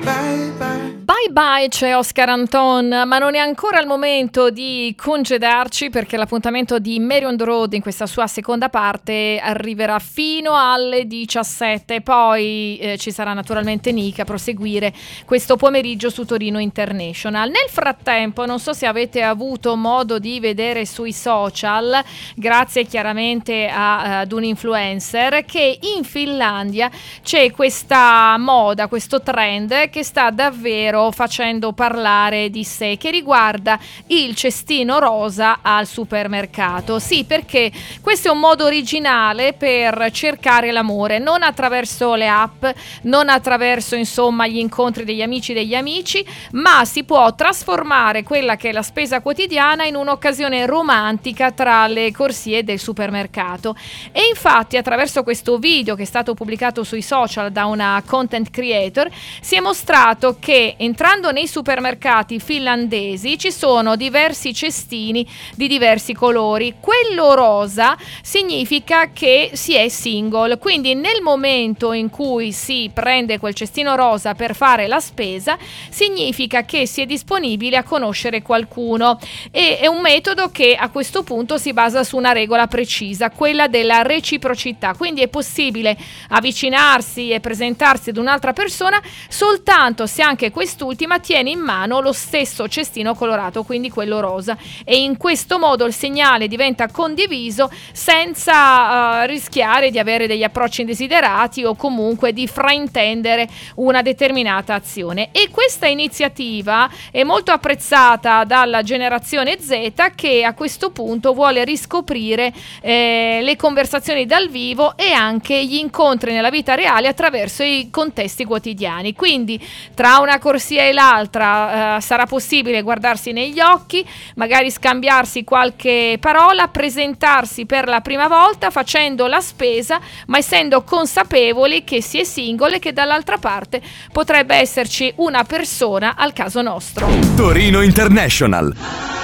Bye bye, c'è Oscar Anton, ma non è ancora il momento di congedarci perché l'appuntamento di Mary on the Road in questa sua seconda parte arriverà fino alle 17, poi ci sarà naturalmente Nick a proseguire questo pomeriggio su Torino International. Nel frattempo, non so se avete avuto modo di vedere sui social, grazie chiaramente ad un influencer, che in Finlandia c'è questa moda, questo trend che sta davvero facendo parlare di sé, che riguarda il cestino rosa al supermercato. Sì, perché questo è un modo originale per cercare l'amore, non attraverso le app, non attraverso insomma gli incontri degli amici, ma si può trasformare quella che è la spesa quotidiana in un'occasione romantica tra le corsie del supermercato. E infatti attraverso questo video che è stato pubblicato sui social da una content creator si è mostrato che entrando nei supermercati finlandesi ci sono diversi cestini di diversi colori. Quello rosa significa che si è single, quindi nel momento in cui si prende quel cestino rosa per fare la spesa significa che si è disponibile a conoscere qualcuno, e è un metodo che a questo punto si basa su una regola precisa, quella della reciprocità, quindi è possibile avvicinarsi e presentarsi ad un'altra persona soltanto se anche quest'ultima tiene in mano lo stesso cestino colorato, quindi quello rosa, e in questo modo il segnale diventa condiviso senza rischiare di avere degli approcci indesiderati o comunque di fraintendere una determinata azione. E questa iniziativa è molto apprezzata dalla generazione Z, che a questo punto vuole riscoprire le conversazioni dal vivo e anche gli incontri nella vita reale attraverso i contesti quotidiani. Quindi tra una corsia e l'altra sarà possibile guardarsi negli occhi, magari scambiarsi qualche parola, presentarsi per la prima volta facendo la spesa, ma essendo consapevoli che si è single e che dall'altra parte potrebbe esserci una persona al caso nostro. Torino International.